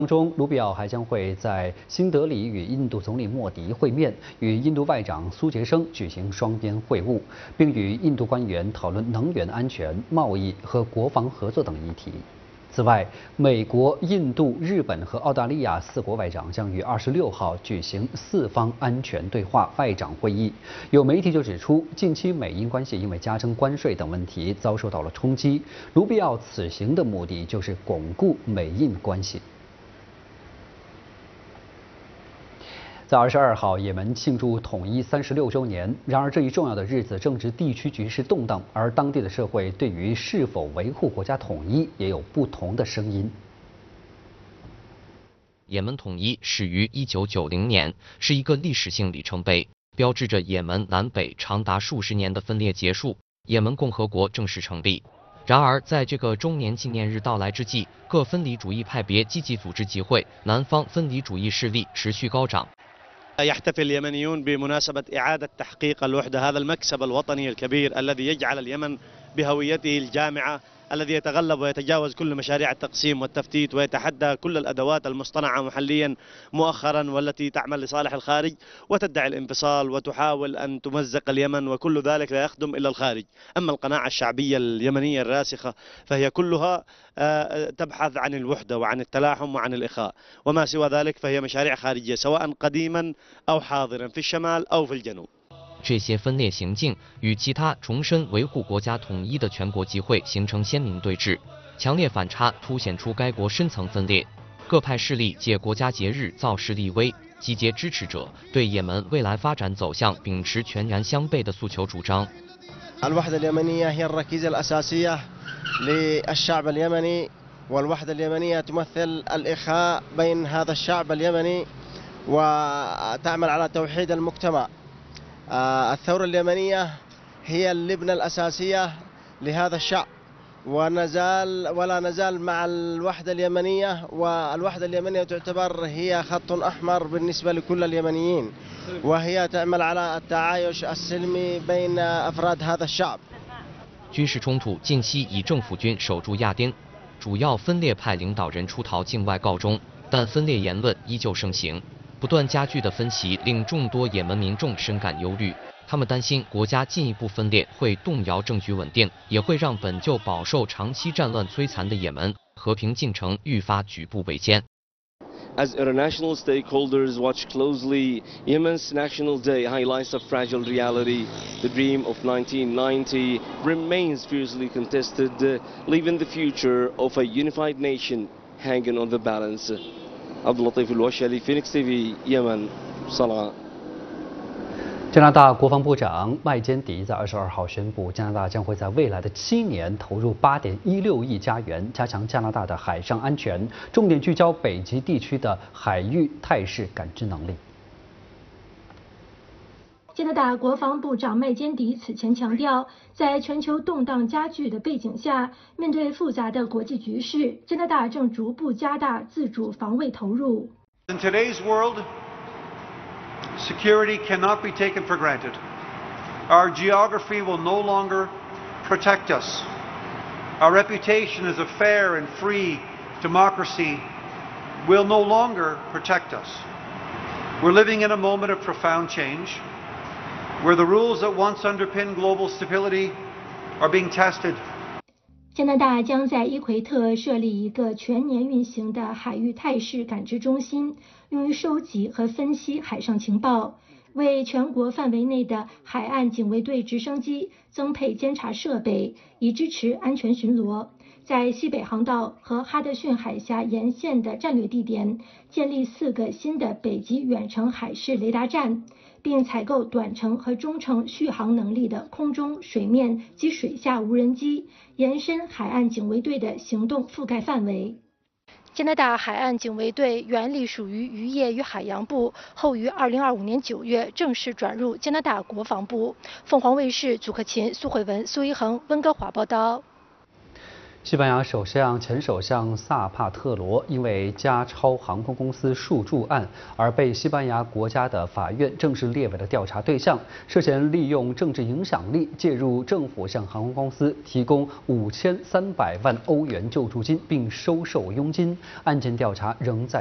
中，卢比奥还将会在新德里与印度总理莫迪会面，与印度外长苏杰生举行双边会晤，并与印度官员讨论能源安全、贸易和国防合作等议题。此外，美国、印度、日本和澳大利亚4国外长将于26号举行4方安全对话外长会议。有媒体就指出，近期美印关系因为加征关税等问题遭受到了冲击。卢比奥此行的目的就是巩固美印关系。在22号，也门庆祝统一36周年。然而，这一重要的日子正值地区局势动荡，而当地的社会对于是否维护国家统一也有不同的声音。 也门统一始于1990年，是一个历史性里程碑，标志着也门南北长达数十年的分裂结束，也门共和国正式成立。然而，在这个周年纪念日到来之际，各分离主义派别积极组织集会，南方分离主义势力持续高涨。 يحتفل اليمنيون بمناسبة إعادة تحقيق الوحدة، هذا المكسب الوطني الكبير الذي يجعل اليمن بهويته الجامعة الذي يتغلب ويتجاوز كل مشاريع التقسيم والتفتيت ويتحدى كل الأدوات المصطنعة محليا مؤخرا والتي تعمل لصالح الخارج وتدعي الانفصال وتحاول أن تمزق اليمن، وكل ذلك لا يخدم إلا الخارج. أما القناعة الشعبية اليمنية الراسخة فهي كلها تبحث عن الوحدة وعن التلاحم وعن الإخاء، وما سوى ذلك فهي مشاريع خارجية سواء قديما أو حاضرا في الشمال أو في الجنوب。 这些分裂行径与其他重申维护国家统一的全国集会形成鲜明对峙，强烈反差凸显出该国深层分裂。各派势力借国家节日造势立威，集结支持者，对也门未来发展走向秉持全然相悖的诉求主张。 الوحدة اليمنية هي الركيزة الأساسية للشعب اليمني، والوحدة اليمنية تمثل الإخاء بين هذا الشعب اليمني وتعمل على توحيد المجتمع. الثورة اليمنية هي اللبنة الأساسية لهذا الشعب، ولا نزال مع الوحدة اليمنية، والوحدة اليمنية تعتبر هي خط أحمر بالنسبة لكل اليمنيين، وهي تعمل على التعايش السلمي بين أفراد هذا الشعب。 军事冲突近期以政府军守住亚丁，主要分裂派领导人出逃境外告终，但分裂言论依旧盛行。不断加剧的分歧令众多也门民众深感忧虑，他们担心国家进一步分裂会动摇政局稳定，也会让本就饱受长期战乱摧残的也门和平进程愈发举步维艰。 As international stakeholders watch closely, Yemen's National Day highlights a fragile reality. The dream of 1990 remains fiercely contested, leaving the future of a unified nation hanging on the balance. عبد اللطيف الوشلي Phoenix TV 也门صنعاء。 加拿大国防部长麦坚迪在22号宣布，加拿大将会在未来的7年投入8.16亿加元，加强加拿大的海上安全，重点聚焦北极地区的海域态势感知能力。 加拿大国防部长麦坚迪此前强调，在全球动荡加剧的背景下，面对复杂的国际局势，加拿大正逐步加大自主防卫投入。 In today's world, security cannot be taken for granted. Our geography will no longer protect us. Our reputation as a fair and free democracy will no longer protect us. We're living in a moment of profound change.Where the rules that once underpinned global stability are being tested. 加拿大将在伊奎特设立一个全年运行的海域态势感知中心，用于收集和分析海上情报，为全国范围内的海岸警卫队直升机增配监察设备，以支持安全巡逻。在西北航道和哈德逊海峡沿线的战略地点建立4个新的北极远程海事雷达站，并采购短程和中程续航能力的空中、水面及水下无人机，延伸海岸警卫队的行动覆盖范围。加拿大海岸警卫队原隶属于渔业与海洋部，后于2025年9月正式转入加拿大国防部。凤凰卫视祖克勤、苏慧文、苏一恒、温哥华报道。 西班牙前首相萨帕特罗因为加超航空公司数注案而被西班牙国家的法院正式列为了调查对象，涉嫌利用政治影响力介入政府向航空公司提供5300万欧元救助金并收受佣金。案件调查仍在